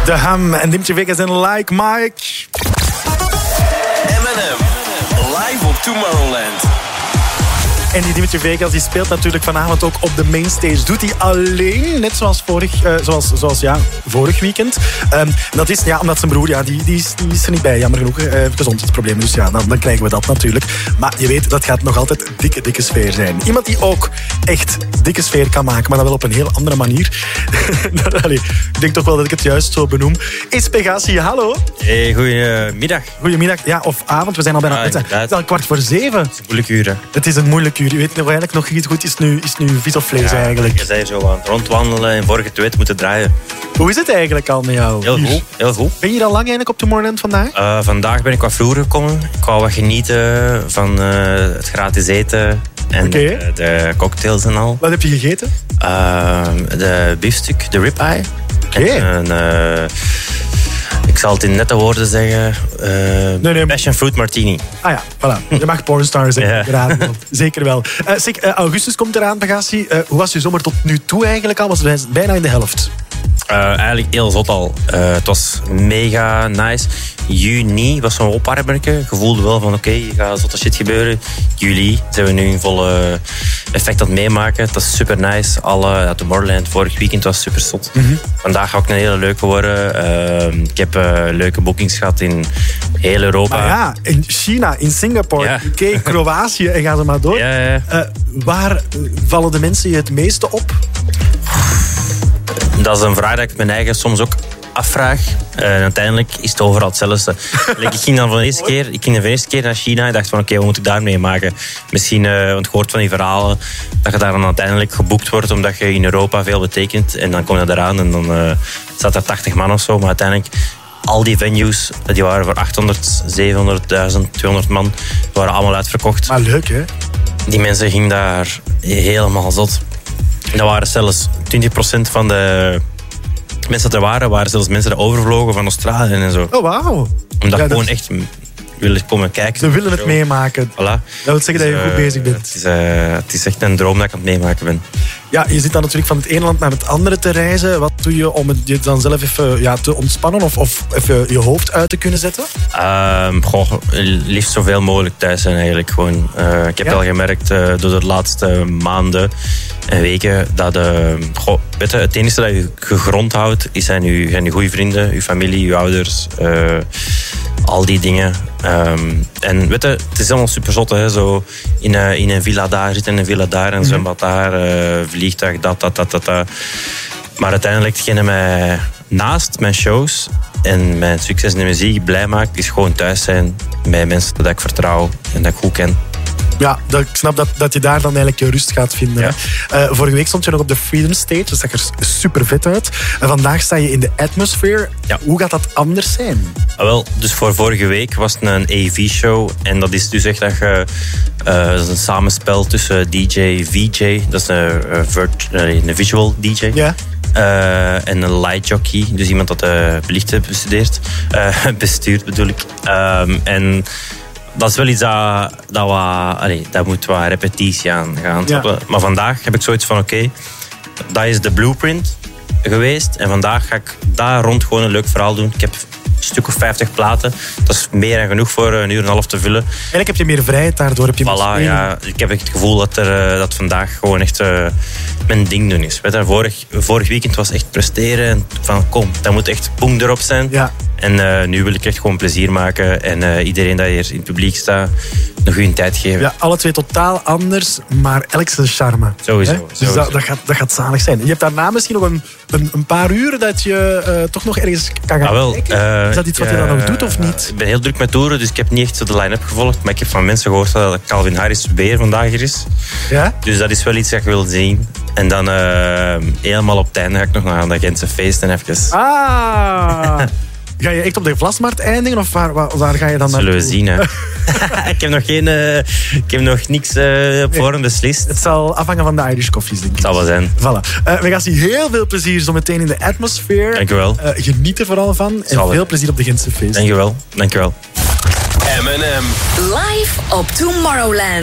De Ham en Dimitri Vegas en Like Mike. M&M, live op Tomorrowland. En die Dimitri Vegas die speelt natuurlijk vanavond ook op de mainstage. Doet hij alleen, net zoals vorig weekend. Dat is omdat zijn broer, die is er niet bij, jammer genoeg. Gezondheidsproblemen, dus dan krijgen we dat natuurlijk. Maar je weet, dat gaat nog altijd dikke sfeer zijn. Iemand die ook echt dikke sfeer kan maken, maar dan wel op een heel andere manier. Ik denk toch wel dat ik het juist zo benoem. Is Pegassi, hallo. Hey, goedemiddag. Goedemiddag, ja, of avond. We zijn al bijna... Het is al 6:15. Het is een moeilijk uur, hè. Het is een moeilijk uur. Je weet nog eigenlijk nog iets goed. Is nu vis of vlees eigenlijk. Je zei zo aan het rondwandelen en vorige tweet moeten draaien. Hoe is het eigenlijk al met jou? Heel goed. Ben je hier al lang eigenlijk op Tomorrowland vandaag? Vandaag ben ik wat vroeger gekomen. Ik wou wat genieten van het gratis eten en de cocktails en al. Wat heb je gegeten? De biefstuk, de ribeye. Okay. Ik zal het in nette woorden zeggen. Passion fruit martini. Ah ja, voilà. Je mag pornstar zeggen. Ja. Zeker wel. Augustus komt eraan, Pegassi. Hoe was je zomer tot nu toe eigenlijk al? Was het bijna in de helft? Eigenlijk heel zot al. Het was mega nice. Juni was zo'n opwarmerke. Je voelde wel van oké, je gaat zotte shit gebeuren. Juli zijn we nu in volle effect aan het meemaken. Dat is super nice. Tomorrowland vorig weekend was super zot. Mm-hmm. Vandaag ga ik een hele leuke worden. Ik heb leuke boekings gehad in heel Europa. Maar ja, in China, in Singapore, UK, Kroatië en ga ze maar door. Ja. Waar vallen de mensen je het meeste op? Dat is een vraag dat ik mijn eigen soms ook afvraag. En uiteindelijk is het overal hetzelfde. Ik ging dan de eerste keer naar China en dacht van oké, wat moet ik daarmee maken? Misschien, want je hoort van die verhalen dat je daar dan uiteindelijk geboekt wordt omdat je in Europa veel betekent. En dan kom je eraan en dan staat er 80 man of zo. Maar uiteindelijk, al die venues, die waren voor 800, 700.000, 200 man. Die waren allemaal uitverkocht. Maar leuk, hè? Die mensen gingen daar helemaal zot. Dat waren zelfs 20% van de mensen dat er waren zelfs mensen die overvlogen van Australië en zo. Oh, wauw. Omdat gewoon echt willen komen kijken. Ze willen het meemaken. Voilà. Dat wil zeggen dat je goed bezig bent. Het is echt een droom dat ik aan het meemaken ben. Ja, je zit dan natuurlijk van het ene land naar het andere te reizen. Wat doe je om je dan zelf even te ontspannen of even je hoofd uit te kunnen zetten? Liefst zoveel mogelijk thuis zijn eigenlijk gewoon. Ik heb wel gemerkt door de laatste maanden en weken dat het enige dat je gegrond houdt zijn je goede vrienden, je familie, je ouders, al die dingen. En weet je, het is allemaal super zot, hè? Zo in een villa daar zitten, in een villa daar, een zwembad daar, vliegtuig, dat. Maar uiteindelijk, hetgene mij naast mijn shows en mijn succes in de muziek blij maakt, is gewoon thuis zijn met mensen dat ik vertrouw en dat ik goed ken. Ja, ik snap dat je daar dan eigenlijk je rust gaat vinden. Ja. Vorige week stond je nog op de Freedom Stage. Dat zag er super vet uit. En vandaag sta je in de Atmosphere. Ja. Hoe gaat dat anders zijn? Dus voor vorige week was het een AV-show. En dat is dus echt dat je... dat is een samenspel tussen DJ, VJ. Dat is een visual DJ. Ja. En een light jockey. Dus iemand dat belichten bestuurt bedoel ik. En... Dat is wel iets dat moet wat repetitie aan gaan. Ja. Maar vandaag heb ik zoiets van oké, dat is de blueprint geweest. En vandaag ga ik daar rond gewoon een leuk verhaal doen. Ik heb een stuk of 50 platen. Dat is meer dan genoeg voor 1,5 uur te vullen. Eigenlijk heb je meer vrijheid daardoor. Heb je ik heb echt het gevoel dat vandaag gewoon echt mijn ding doen is. Weet je, vorig weekend was echt presteren. En van kom, dat moet echt boem erop zijn. Ja. En nu wil ik echt gewoon plezier maken. En iedereen die hier in het publiek staat, een goede tijd geven. Ja, alle twee totaal anders, maar elk zijn charme. Sowieso. Dus dat gaat zalig zijn. Je hebt daarna misschien nog een paar uren dat je toch nog ergens kan gaan kijken. Is dat iets wat je dan nog doet of niet? Ik ben heel druk met toeren, dus ik heb niet echt de line-up gevolgd. Maar ik heb van mensen gehoord dat Calvin Harris weer vandaag hier is. Ja? Dus dat is wel iets dat ik wil zien. En dan helemaal op het einde ga ik nog naar de Gentse feest en even... Ga je echt op de Vlasmarkt eindigen of waar ga je dan naartoe? Zullen we zien, hè. Ik heb nog niks op voorhand beslist. Het zal afhangen van de Irish Coffees, denk ik. Het zal wel zijn. Voilà. We gaan zien heel veel plezier zo meteen in de Atmosphere. Dank je wel. Geniet er vooral van. En veel plezier op de Gentse feest. Dank je wel. M&M. Live op Tomorrowland.